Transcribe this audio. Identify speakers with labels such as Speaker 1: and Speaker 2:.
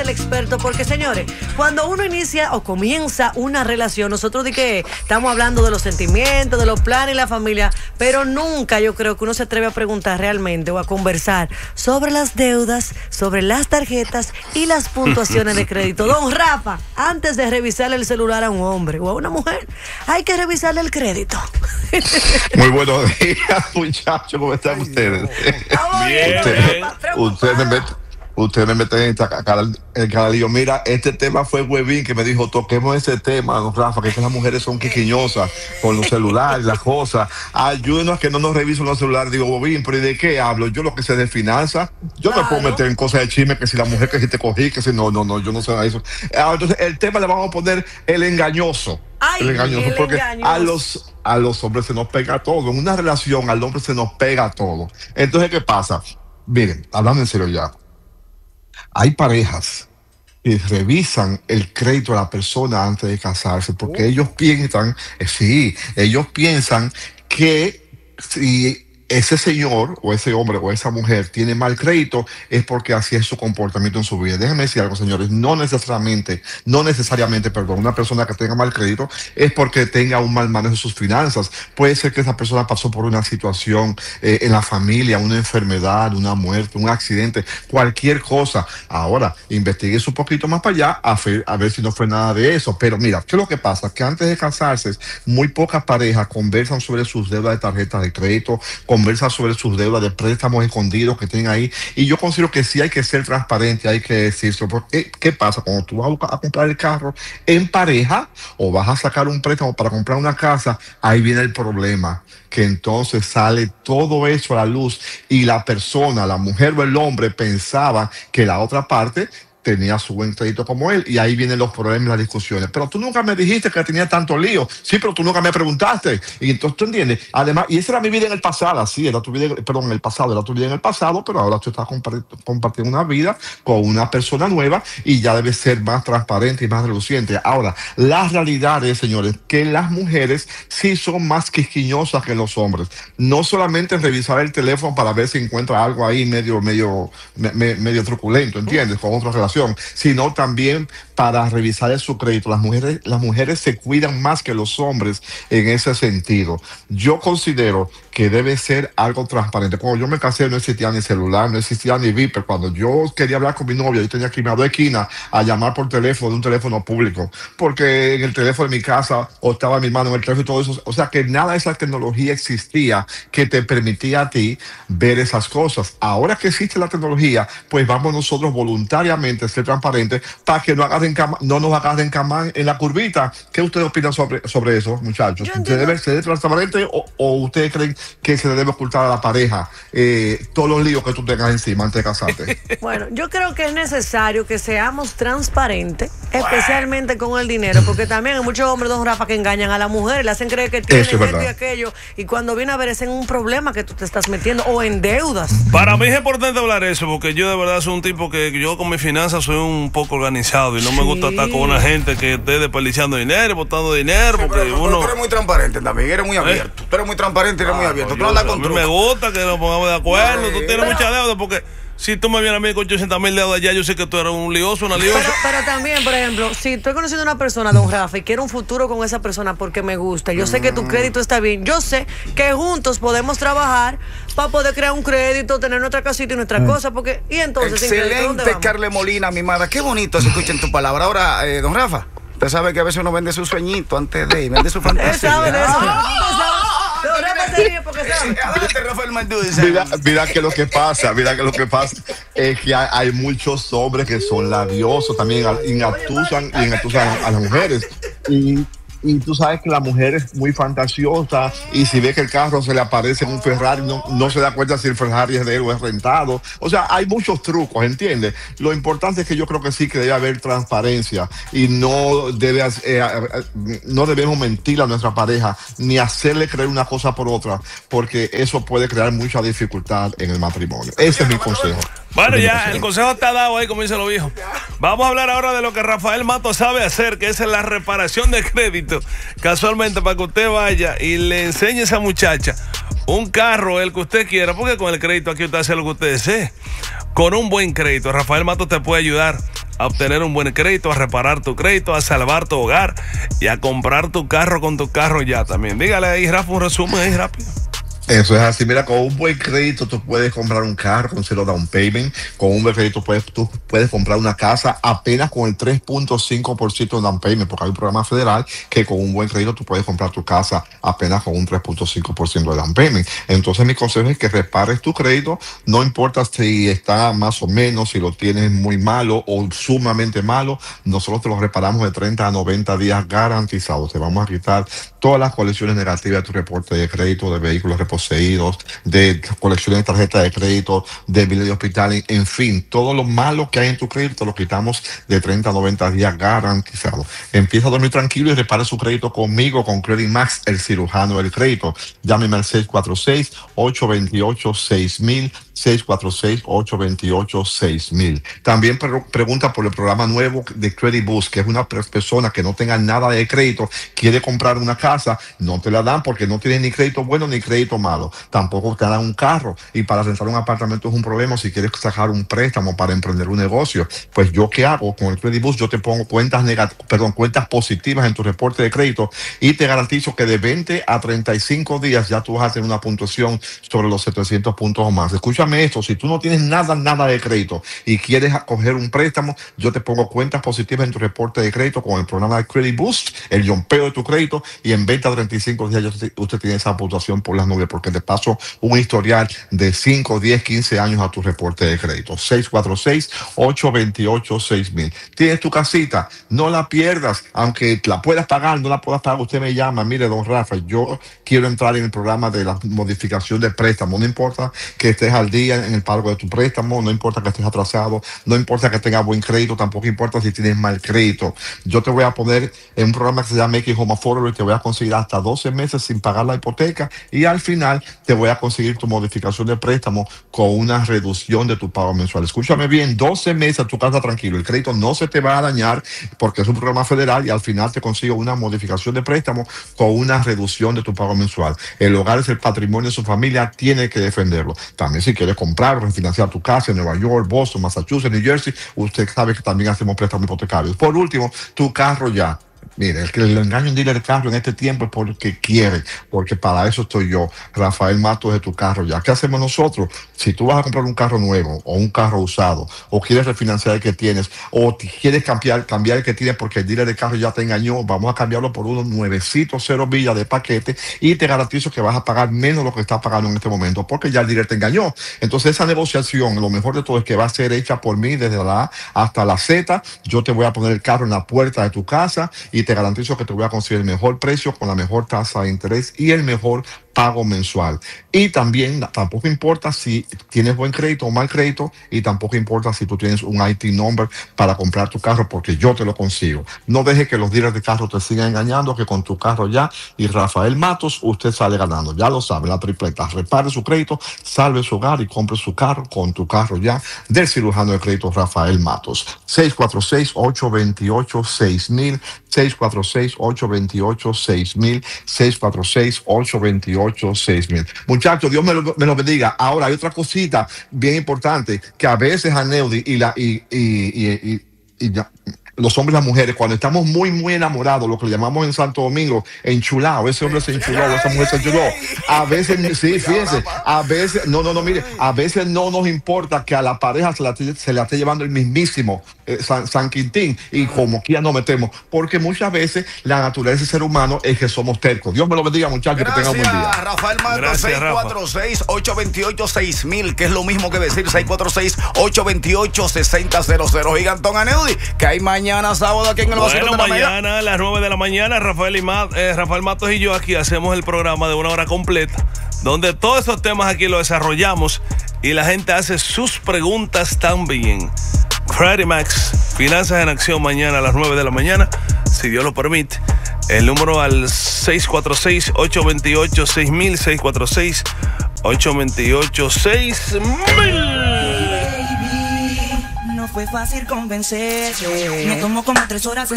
Speaker 1: el experto, porque señores, cuando uno inicia o comienza una relación, nosotros de que estamos hablando de los sentimientos, de los planes y la familia, pero nunca yo creo que uno se atreve a preguntar realmente o a conversar sobre las deudas, sobre las tarjetas y las puntuaciones de crédito. Don Rafa, antes de revisarle el celular a un hombre o a una mujer, hay que revisarle el crédito.
Speaker 2: Muy buenos días, muchachos, ¿cómo están ustedes? Ustedes me meten en el canalillo. Mira, este tema fue Webin que me dijo, toquemos ese tema, don Rafa, que las mujeres son quiquiñosas con los celulares, las cosas. Ayúdenos a que no nos revisen los celulares. Digo, Webin, ¿pero y de qué hablo? Yo lo que sé de finanzas, yo no puedo meter en cosas de chisme, que si la mujer, que si te cogí, que si no, yo no sé de eso. Entonces, el tema le vamos a poner el engañoso. El engañoso, porque a los hombres se nos pega todo. En una relación, al hombre se nos pega todo. Entonces, ¿qué pasa? Miren, hablando en serio ya. Hay parejas que revisan el crédito de la persona antes de casarse, porque ellos piensan, ellos piensan que si ese señor o ese hombre o esa mujer tiene mal crédito es porque así es su comportamiento en su vida. Déjenme decir algo, señores, no necesariamente, una persona que tenga mal crédito es porque tenga un mal manejo de sus finanzas. Puede ser que esa persona pasó por una situación en la familia, una enfermedad, una muerte, un accidente, cualquier cosa. Ahora, investigues un poquito más para allá a ver si no fue nada de eso. Pero mira, ¿qué es lo que pasa? Que antes de casarse, muy pocas parejas conversan sobre sus deudas de tarjetas de crédito, conversa sobre sus deudas de préstamos escondidos que tienen ahí, y yo considero que sí hay que ser transparente, hay que decirlo, porque ¿qué pasa? Cuando tú vas a comprar el carro en pareja o vas a sacar un préstamo para comprar una casa, ahí viene el problema, que entonces sale todo eso a la luz y la persona, la mujer o el hombre pensaba que la otra parte tenía su buen crédito como él, y ahí vienen los problemas y las discusiones. Pero tú nunca me dijiste que tenía tanto lío. Sí, pero tú nunca me preguntaste. Y entonces tú entiendes. Además, y esa era mi vida en el pasado, era tu vida, era tu vida en el pasado, pero ahora tú estás compartiendo una vida con una persona nueva y ya debe ser más transparente y más reluciente. Ahora, la realidad es, señores, que las mujeres sí son más quisquiñosas que los hombres. No solamente en revisar el teléfono para ver si encuentra algo ahí medio truculento, ¿entiendes? Con otra relación, sino también para revisar su crédito. Las mujeres se cuidan más que los hombres en ese sentido. Yo considero que debe ser algo transparente. Cuando yo me casé no existía ni celular, no existía ni Viper. Cuando yo quería hablar con mi novia, yo tenía que irme a 2 esquinas a llamar por teléfono de un teléfono público, porque en el teléfono de mi casa o estaba mi mano en el teléfono y todo eso. O sea que nada de esa tecnología existía que te permitía a ti ver esas cosas. Ahora que existe la tecnología, pues vamos nosotros voluntariamente ser transparentes para que no nos agarren en la curvita. ¿Qué ustedes opinan sobre eso, muchachos? ¿Se debe ser transparente o ustedes creen que se le debe ocultar a la pareja todos los líos que tú tengas encima antes de casarte?
Speaker 1: Bueno, yo creo que es necesario que seamos transparentes, especialmente con el dinero, porque también hay muchos hombres, don Rafa, que engañan a la mujer, le hacen creer que tienen esto y aquello, y cuando viene a ver es en un problema que tú te estás metiendo o en deudas.
Speaker 3: Para mí es importante hablar eso, porque yo de verdad soy un tipo que yo con mis finanzas soy un poco organizado y no me gusta estar con una gente que esté desperdiciando dinero, botando dinero, porque
Speaker 4: pero tú eres muy transparente también, eres muy abierto. Tú eres muy transparente y eres muy abierto. Tú andas con truco.
Speaker 3: Me gusta que nos pongamos de acuerdo. Tú tienes mucha deuda, porque si tú me vienes a mí con 800,000 deudas ya, yo sé que tú eres un lioso, una liosa.
Speaker 1: Pero también, por ejemplo, si estoy conociendo a una persona, don Rafa, y quiero un futuro con esa persona porque me gusta, yo sé que tu crédito está bien, yo sé que juntos podemos trabajar para poder crear un crédito, tener nuestra casita y nuestra cosa, porque, y entonces...
Speaker 4: Excelente, Carle Molina, mi madre, qué bonito se escucha en tu palabra. Ahora, don Rafa, usted sabe que a veces uno vende su sueñito antes de, vende su fantasía.
Speaker 1: Él sabe de eso.
Speaker 2: Mira que lo que pasa es que hay muchos hombres que son labiosos, también engatusan a las mujeres. Y tú sabes que la mujer es muy fantasiosa, y si ve que el carro se le aparece en un Ferrari, no se da cuenta si el Ferrari es de él o es rentado. O sea, hay muchos trucos, ¿entiendes? Lo importante es que yo creo que sí que debe haber transparencia y no debemos mentir a nuestra pareja ni hacerle creer una cosa por otra, porque eso puede crear mucha dificultad en el matrimonio. Ese es mi consejo.
Speaker 3: Bueno, ya el consejo está dado ahí, como dicen los viejos. Vamos a hablar ahora de lo que Rafael Matos sabe hacer, que es la reparación de crédito. Casualmente, para que usted vaya y le enseñe a esa muchacha un carro, el que usted quiera, porque con el crédito aquí usted hace lo que usted desee. Con un buen crédito, Rafael Matos te puede ayudar a obtener un buen crédito, a reparar tu crédito, a salvar tu hogar y a comprar tu carro con tu carro ya también. Dígale ahí, Rafa, un resumen ahí rápido.
Speaker 2: Eso es así, mira, con un buen crédito tú puedes comprar un carro con cero down payment, con un buen crédito tú puedes comprar una casa apenas con el 3.5% de down payment, porque hay un programa federal que con un buen crédito tú puedes comprar tu casa apenas con un 3.5% de down payment. Entonces mi consejo es que repares tu crédito, no importa si está más o menos, si lo tienes muy malo o sumamente malo, nosotros te lo reparamos de 30 a 90 días garantizados. Te vamos a quitar todas las colecciones negativas de tu reporte de crédito, de vehículos reposeídos, de colecciones de tarjeta de crédito, de biles de hospital, en fin, todo lo malo que hay en tu crédito te lo quitamos de 30 a 90 días garantizado. Empieza a dormir tranquilo y repare su crédito conmigo, con Credit Max, el cirujano del crédito. Llámeme al 646-828-6000, 646-828-6000. También pregunta por el programa nuevo de Credit Boost, que es una persona que no tenga nada de crédito, quiere comprar una casa, no te la dan porque no tienes ni crédito bueno ni crédito malo. Tampoco te dan un carro, y para rentar un apartamento es un problema si quieres sacar un préstamo para emprender un negocio. Pues yo, ¿qué hago? Con el Credit Boost yo te pongo cuentas positivas en tu reporte de crédito y te garantizo que de 20 a 35 días ya tú vas a tener una puntuación sobre los 700 puntos o más. Escúchame esto, si tú no tienes nada de crédito y quieres coger un préstamo, yo te pongo cuentas positivas en tu reporte de crédito con el programa de Credit Boost, el yompeo de tu crédito, y en 20 a 35 días usted tiene esa puntuación por las nubes, porque te paso un historial de 5, 10, 15 años a tu reporte de crédito. 646-828-6000. ¿Tienes tu casita? No la pierdas, aunque la puedas pagar, no la puedas pagar, usted me llama, mire, don Rafa, yo quiero entrar en el programa de la modificación de préstamo. No importa que estés al día en el pago de tu préstamo, no importa que estés atrasado, no importa que tengas buen crédito, tampoco importa si tienes mal crédito. Yo te voy a poner en un programa que se llama Make It Home Affordable y te voy a conseguir hasta 12 meses sin pagar la hipoteca, y al final te voy a conseguir tu modificación de préstamo con una reducción de tu pago mensual. Escúchame bien, 12 meses a tu casa tranquilo, el crédito no se te va a dañar porque es un programa federal, y al final te consigo una modificación de préstamo con una reducción de tu pago mensual. El hogar es el patrimonio de su familia, tiene que defenderlo. También si quieres comprar o refinanciar tu casa en Nueva York, Boston, Massachusetts, New Jersey, usted sabe que también hacemos préstamos hipotecarios. Por último, tu carro ya. Mire, el que le engaña un dealer de carro en este tiempo es porque quiere, porque para eso estoy yo, Rafael Matos, de Tu Carro Ya. ¿Qué hacemos nosotros? Si tú vas a comprar un carro nuevo o un carro usado, o quieres refinanciar el que tienes, o quieres cambiar el que tienes porque el dealer de carro ya te engañó, vamos a cambiarlo por unos nuevecitos, 0 millas de paquete, y te garantizo que vas a pagar menos de lo que estás pagando en este momento, porque ya el dealer te engañó. Entonces esa negociación, lo mejor de todo es que va a ser hecha por mí desde la A hasta la Z. Yo te voy a poner el carro en la puerta de tu casa y te garantizo que te voy a conseguir el mejor precio con la mejor tasa de interés y el mejor pago mensual. Y también tampoco importa si tienes buen crédito o mal crédito, y tampoco importa si tú tienes un IT number para comprar tu carro, porque yo te lo consigo. No dejes que los dealers de carro te sigan engañando, que con Tu Carro Ya y Rafael Matos usted sale ganando. Ya lo sabe, la tripleta. Repare su crédito, salve su hogar y compre su carro con Tu Carro Ya del cirujano de crédito Rafael Matos. 646-828-6000, 646-828-6000, 646-828-6000. Muchachos, Dios me lo bendiga. Ahora hay otra cosita bien importante, que a veces a Neudi los hombres y las mujeres, cuando estamos muy enamorados, lo que le llamamos en Santo Domingo, enchulado, ese hombre se enchuló, esa mujer se enchuló. A veces, sí, fíjense, a veces, mire, a veces no nos importa que a la pareja se la esté llevando el mismísimo San Quintín, y como que ya nos metemos, porque muchas veces la naturaleza del ser humano es que somos tercos. Dios me lo bendiga, muchachos, que tengan un buen día.
Speaker 4: Rafael Matos, 646-828-6000, que es lo mismo que decir 646-828-6000. Gigantón Aneudi, que hay mañana sábado aquí en el Vacilón de la
Speaker 3: mañana a las 9 de la mañana, Rafael Matos y yo aquí hacemos el programa de 1 hora completa, donde todos esos temas aquí los desarrollamos y la gente hace sus preguntas también. Credit Max, Finanzas en Acción, mañana a las 9 de la mañana, si Dios lo permite. El número al 646-828-6000, 646-828-6000.
Speaker 5: No fue fácil convencerme, me tomó como 3 horas.